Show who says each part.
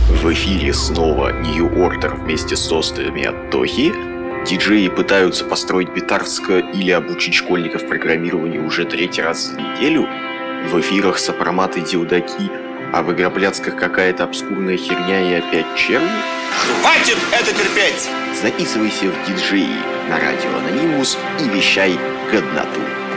Speaker 1: В эфире снова New Order вместе с тостами от Тохи. Диджеи пытаются построить битарско или обучить школьников программированию уже 3-й раз за неделю. В эфирах сопроматы Диудаки, а в Игроблядсках какая-то обскурная херня и опять черви.
Speaker 2: Хватит это терпеть!
Speaker 1: Записывайся в диджеи на радио Анонимус и вещай годноту.